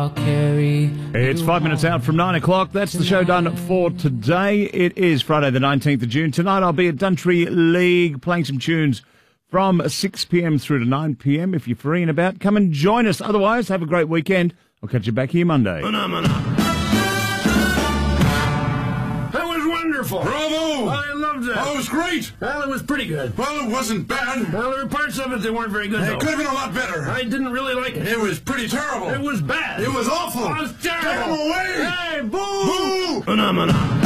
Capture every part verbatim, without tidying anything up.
It's five minutes out from nine o'clock. That's the show done for today. It is Friday the nineteenth of June. Tonight I'll be at Duntry League playing some tunes from six p.m. through to nine p.m. If you're free and about, come and join us. Otherwise, have a great weekend. I'll catch you back here Monday. That was wonderful. Bravo! I loved it. Oh, it was great. Well, it was pretty good. Well, it wasn't bad. Well, there were parts of it that weren't very good, It though. could have been a lot better. I didn't really like it. It was pretty terrible. It was bad. It was awful. It was terrible. Get him away. Hey, boo! Boo! Phenomena.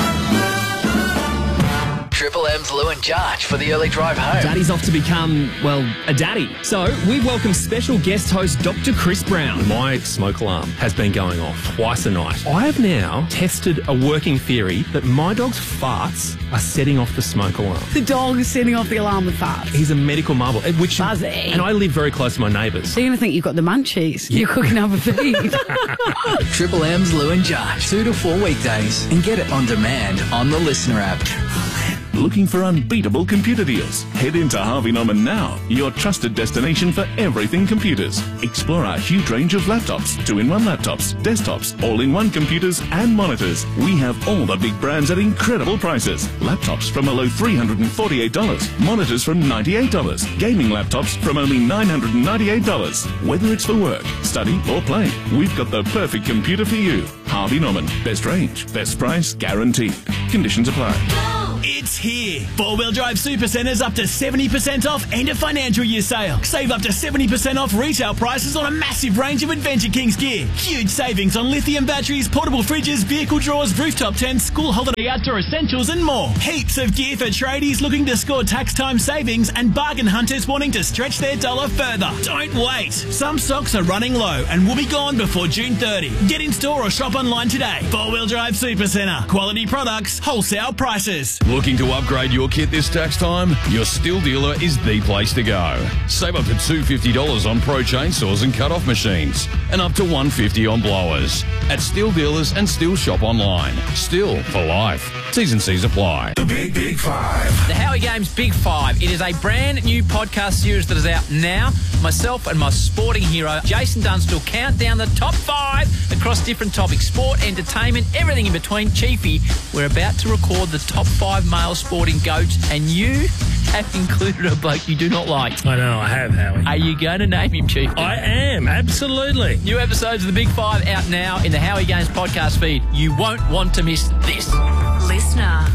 Triple M's Lou and Josh for the early drive home. Daddy's off to become, well, a daddy. So we welcome special guest host Doctor Chris Brown. My smoke alarm has been going off twice a night. I have now tested a working theory that my dog's farts are setting off the smoke alarm. The dog is setting off the alarm with farts. He's a medical marvel. Which, Buzzy. And I live very close to my neighbours. They're going to think you've got the munchies. You're cooking up a feed. Triple M's Lou and Josh, two to four weekdays. And get it on demand on the Listener app. Looking for unbeatable computer deals? Head into Harvey Norman now, your trusted destination for everything computers. Explore our huge range of laptops, two-in-one laptops, desktops, all-in-one computers and monitors. We have all the big brands at incredible prices. Laptops from a low three hundred forty-eight dollars, monitors from ninety-eight dollars, gaming laptops from only nine hundred ninety-eight dollars. Whether it's for work, study or play, we've got the perfect computer for you. Harvey Norman, best range, best price, guaranteed. Conditions apply. It's here. Four-wheel drive super centres up to seventy percent off end of financial year sale. Save up to seventy percent off retail prices on a massive range of Adventure Kings gear. Huge savings on lithium batteries, portable fridges, vehicle drawers, rooftop tents, school holiday outdoor essentials and more. Heaps of gear for tradies looking to score tax time savings and bargain hunters wanting to stretch their dollar further. Don't wait. Some stocks are running low and will be gone before June thirtieth. Get in store or shop online today. Four-wheel drive super centre. Quality products, wholesale prices. Looking to upgrade your kit this tax time? Your Stihl dealer is the place to go. Save up to two hundred fifty dollars on pro chainsaws and cut-off machines, and up to one hundred fifty dollars on blowers. At Stihl dealers and Stihl shop online. Stihl for life. T's and C's apply. The Big Big Five. The Howie Games Big Five. It is a brand new podcast series that is out now. Myself and my sporting hero, Jason Dunstall, count down the top five across different topics. Sport, entertainment, everything in between. Chiefy, we're about to record the top five male sporting goats, and you have included a bloke you do not like. I know, I have, Howie. Are you going to name him, Chief? I am, absolutely. New episodes of the Big Five out now in the Howie Games podcast feed. You won't want to miss this. Listener.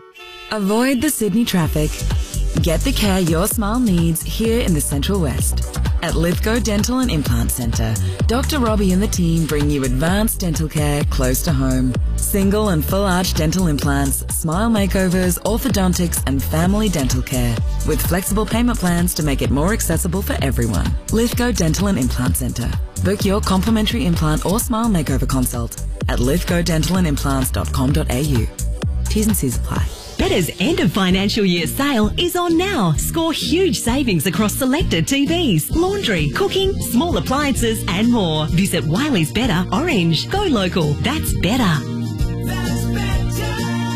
Avoid the Sydney traffic. Get the care your smile needs here in the Central West. At Lithgow Dental and Implant Centre, Doctor Robbie and the team bring you advanced dental care close to home. Single and full arch dental implants, smile makeovers, orthodontics and family dental care with flexible payment plans to make it more accessible for everyone. Lithgow Dental and Implant Centre. Book your complimentary implant or smile makeover consult at lithgow dental and implants dot com dot a u. T's and C's apply. Better's end of financial year sale is on now. Score huge savings across selected T Vs, laundry, cooking, small appliances and more. Visit Wiley's Better Orange. Go local. That's better. That's better.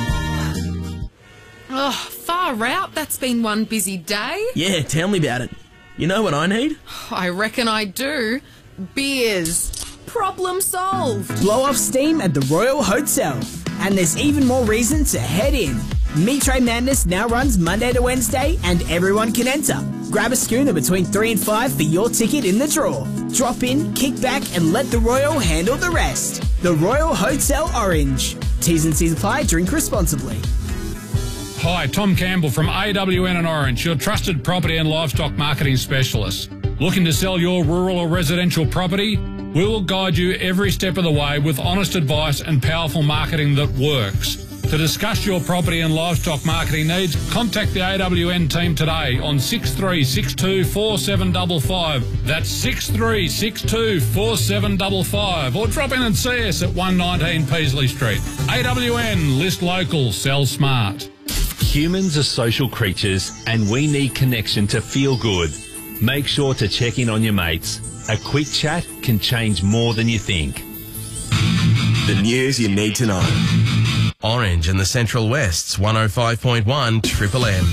Oh, far out. That's been one busy day. Yeah, tell me about it. You know what I need? I reckon I do. Beers. Problem solved. Blow off steam at the Royal Hotel. And there's even more reason to head in. Meat Tray Madness now runs Monday to Wednesday and everyone can enter. Grab a schooner between three and five for your ticket in the draw. Drop in, kick back and let the Royal handle the rest. The Royal Hotel Orange. T's and C's apply. Drink responsibly. Hi, Tom Campbell from A W N and Orange, your trusted property and livestock marketing specialist. Looking to sell your rural or residential property? We will guide you every step of the way with honest advice and powerful marketing that works. To discuss your property and livestock marketing needs, contact the A W N team today on six three six two, four seven five five. That's six three six two, four seven five five. Or drop in and see us at one nineteen Peasley Street. A W N, list local, sell smart. Humans are social creatures and we need connection to feel good. Make sure to check in on your mates. A quick chat can change more than you think. The news you need to know. Orange in the Central West's one oh five point one Triple M.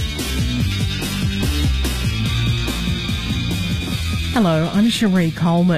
Hello, I'm Cherie Coleman.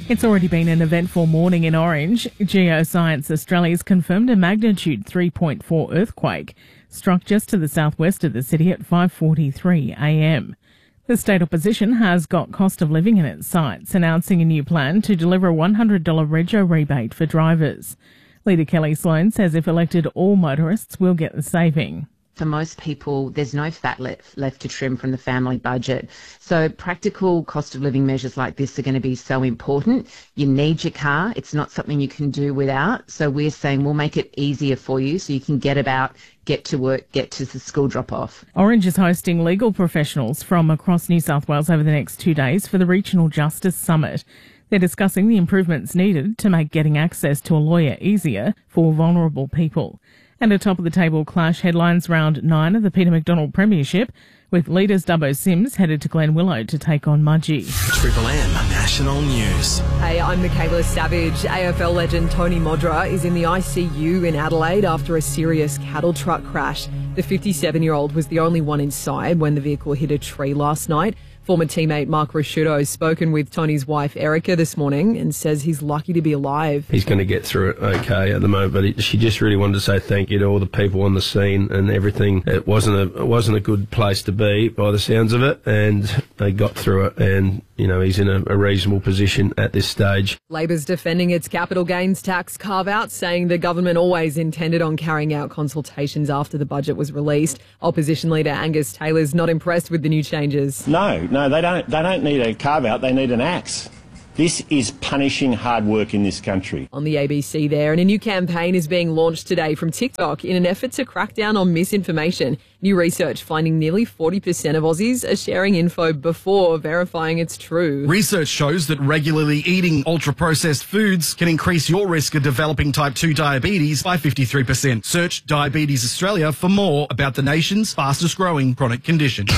It's already been an eventful morning in Orange. Geoscience Australia's confirmed a magnitude three point four earthquake struck just to the southwest of the city at five forty-three a m. The state opposition has got cost of living in its sights, announcing a new plan to deliver a one hundred dollars rego rebate for drivers. Leader Kelly Sloan says if elected, all motorists will get the saving. For most people, there's no fat left, left to trim from the family budget. So practical cost of living measures like this are going to be so important. You need your car. It's not something you can do without. So we're saying we'll make it easier for you so you can get about, get to work, get to the school drop-off. Orange is hosting legal professionals from across New South Wales over the next two days for the Regional Justice Summit. They're discussing the improvements needed to make getting access to a lawyer easier for vulnerable people. And a top-of-the-table clash headlines round nine of the Peter McDonald Premiership, with leaders Dubbo Sims headed to Glen Willow to take on Mudgee. Triple M National News. Hey, I'm Michaela Savage. A F L legend Tony Modra is in the I C U in Adelaide after a serious cattle truck crash. The fifty-seven-year-old was the only one inside when the vehicle hit a tree last night. Former teammate Mark Rasciuto has spoken with Tony's wife Erica this morning and says he's lucky to be alive. He's going to get through it okay at the moment, but it, she just really wanted to say thank you to all the people on the scene and everything. It wasn't a it wasn't a good place to be by the sounds of it, and they got through it, and you know he's in a, a reasonable position at this stage. Labor's defending its capital gains tax carve-out, saying the government always intended on carrying out consultations after the budget was released. Opposition leader Angus Taylor's not impressed with the new changes. No, no, they don't. They don't need a carve-out. They need an axe. This is punishing hard work in this country. On the A B C there, and a new campaign is being launched today from TikTok in an effort to crack down on misinformation. New research finding nearly forty percent of Aussies are sharing info before verifying it's true. Research shows that regularly eating ultra-processed foods can increase your risk of developing type two diabetes by fifty-three percent. Search Diabetes Australia for more about the nation's fastest-growing chronic condition.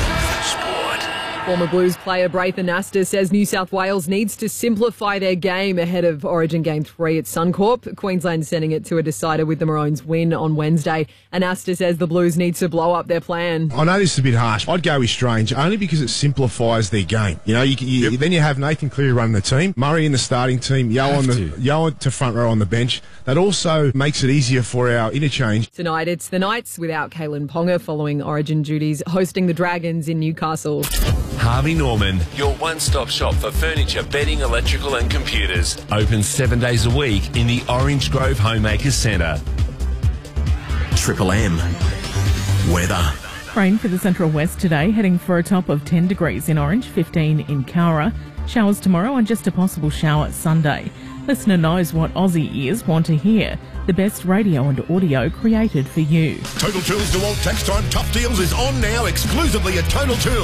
Former Blues player Braith Anasta says New South Wales needs to simplify their game ahead of Origin Game three at Suncorp. Queensland sending it to a decider with the Maroons' win on Wednesday. Anasta says the Blues need to blow up their plan. I know this is a bit harsh. I'd go with Strange only because it simplifies their game. You know, you, you, yep. Then you have Nathan Cleary running the team, Murray in the starting team, Yo on the Yo to front row on the bench. That also makes it easier for our interchange. Tonight it's the Knights without Kalen Ponga following Origin duties, hosting the Dragons in Newcastle. Harvey Norman, your one-stop shop for furniture, bedding, electrical and computers. Open seven days a week in the Orange Grove Homemakers Centre. Triple M weather. Rain for the Central West today, heading for a top of ten degrees in Orange, fifteen in Cowra. Showers tomorrow and just a possible shower Sunday. Listener knows what Aussie ears want to hear. The best radio and audio created for you. Total Tools DeWalt Tax Time Tough Deals is on now exclusively at Total Tools.